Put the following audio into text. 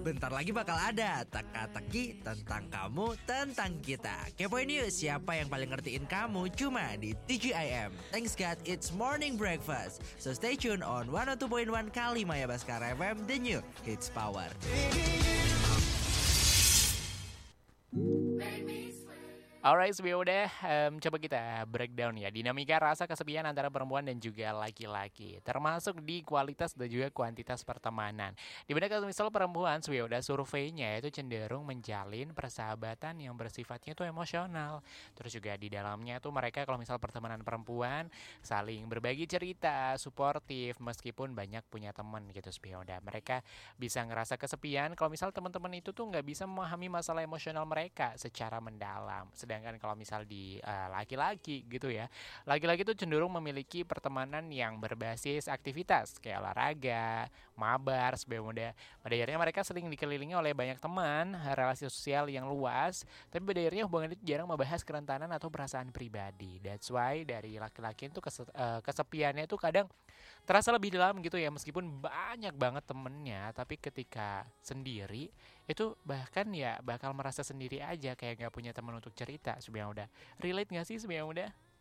Bentar lagi bakal ada teka-teki tentang kamu, tentang kita. Kepoin yuk siapa yang paling ngertiin kamu cuma di TGIM. Thanks God, it's morning breakfast. So stay tuned on 102.1 Kalimaya Baskara FM, the new hits power. Alright, udah coba kita breakdown ya dinamika rasa kesepian antara perempuan dan juga laki-laki, termasuk di kualitas dan juga kuantitas pertemanan. Di mana kalau misal perempuan, udah surveinya itu cenderung menjalin persahabatan yang bersifatnya itu emosional. Terus juga di dalamnya tuh mereka kalau misal pertemanan perempuan saling berbagi cerita, suportif meskipun banyak punya teman gitu. Udah mereka bisa ngerasa kesepian kalau misal teman-teman itu tuh nggak bisa memahami masalah emosional mereka secara mendalam. Sedangkan kalau misal di laki-laki gitu ya, laki-laki tuh cenderung memiliki pertemanan yang berbasis aktivitas kayak olahraga, mabar, muda. Pada akhirnya mereka sering dikelilingi oleh banyak teman, relasi sosial yang luas, tapi pada akhirnya hubungan itu jarang membahas kerentanan atau perasaan pribadi. That's why dari laki-laki itu kesepiannya itu kadang terasa lebih dalam gitu ya, meskipun banyak banget temennya, tapi ketika sendiri itu bahkan ya bakal merasa sendiri aja, kayak gak punya teman untuk cerita. Sebenarnya udah relate gak sih sebenarnya udah?